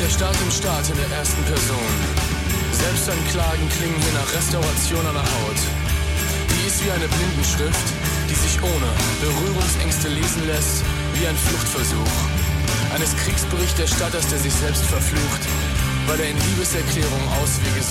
Der Staat im Staat in der ersten Person. Selbstanklagen klingen hier nach Restauration an der Haut. Die ist wie eine Blindenschrift, die sich ohne Berührungsängste lesen lässt, wie ein Fluchtversuch. Eines Kriegsberichterstatters, der sich selbst verflucht, weil er in Liebeserklärung Auswege sucht.